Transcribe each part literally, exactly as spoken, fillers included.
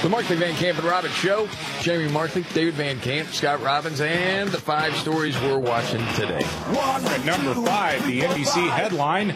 The Markley, Van Camp, and Robbins Show. Jamie Markley, David Van Camp, Scott Robbins, and the five stories we're watching today. At number five, the N B C headline,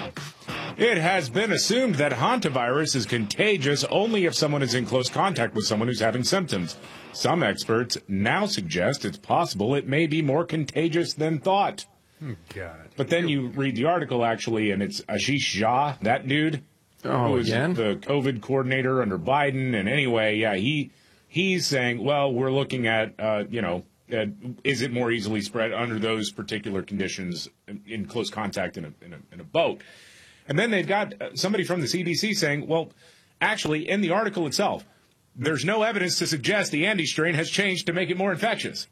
it has been assumed that hantavirus is contagious only if someone is in close contact with someone who's having symptoms. Some experts now suggest it's possible it may be more contagious than thought. Oh, God. But then you read the article, actually, and it's Ashish Jha, that dude. Oh, who was again? the COVID coordinator under Biden. And anyway, yeah, he he's saying, well, we're looking at, uh, you know, uh, is it more easily spread under those particular conditions in, in close contact in a, in a in a boat? And then they've got somebody from the C D C saying, well, actually, in the article itself, there's no evidence to suggest the Andes strain has changed to make it more infectious.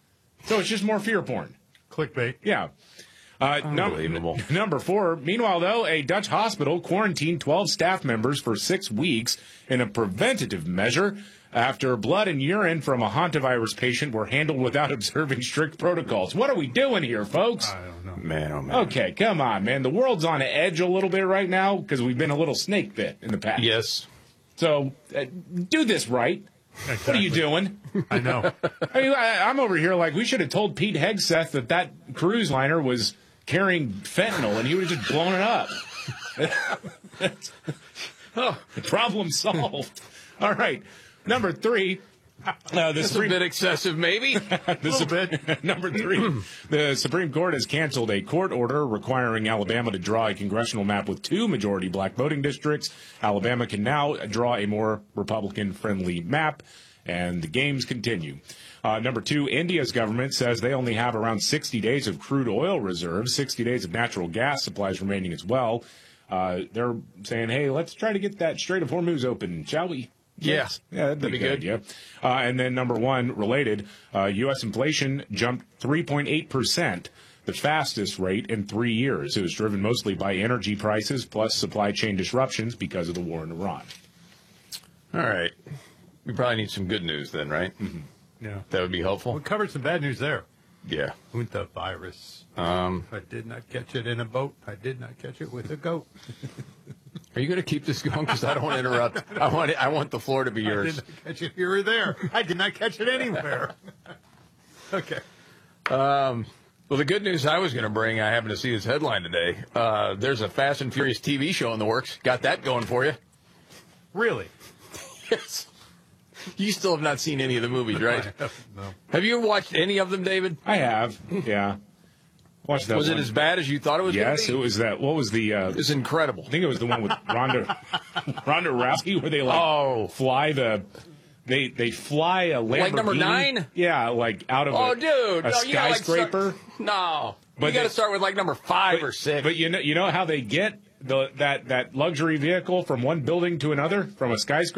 So it's just more fear porn. Clickbait. Yeah. Uh, Unbelievable. Num- number four. Meanwhile, though, a Dutch hospital quarantined twelve staff members for six weeks in a preventative measure after blood and urine from a hantavirus patient were handled without observing strict protocols. What are we doing here, folks? I don't know. Man, oh, man. Okay, come on, man. The world's on edge a little bit right now because we've been a little snake bit in the past. Yes. So uh, do this right. Exactly. What are you doing? I know. I mean, I, I'm over here like we should have told Pete Hegseth that that cruise liner was carrying fentanyl and he would have just blown it up. Oh, problem solved. All right. Number three. Uh, the That's Supreme, a bit excessive, maybe. the Supreme, number three. The Supreme Court has canceled a court order requiring Alabama to draw a congressional map with two majority black voting districts. Alabama can now draw a more Republican-friendly map, and the games continue. Uh, number two, India's government says they only have around sixty days of crude oil reserves, sixty days of natural gas supplies remaining as well. Uh, they're saying, hey, let's try to get that Strait of Hormuz open, shall we? Yes. Yeah, that'd, be, good. Yeah. Uh, and then number one, related, uh, U S inflation jumped three point eight percent, the fastest rate in three years. It was driven mostly by energy prices plus supply chain disruptions because of the war in Iran. All right. We probably need some good news then, right? Mm-hmm. Yeah. That would be helpful. We covered some bad news there. Yeah. With the virus. Um, I did not catch it in a boat. I did not catch it with a goat. are you going to keep this going? Because I don't want to interrupt. I want it, I want the floor to be I yours. did not catch it here or there. I did not catch it anywhere. Okay. Um, well, the good news I was going to bring, I happened to see this headline today. Uh, there's a Fast and Furious T V show in the works. Got that going for you. Really? Yes. You still have not seen any of the movies, right? No. Have you watched any of them, David? I have, yeah. Watch that Was one. it as bad as you thought it was going to Yes, be? it was that. What was the... Uh, It's incredible. I think it was the one with Ronda, Ronda Rousey where they, like, Oh. fly the... They they fly a Lamborghini. Like number nine? Yeah, like out of Oh, a, dude. a no, you gotta, like, skyscraper. start- no. But you got to they- start with like number five or six. But you know, you know how they get the that that luxury vehicle from one building to another, from a skyscraper?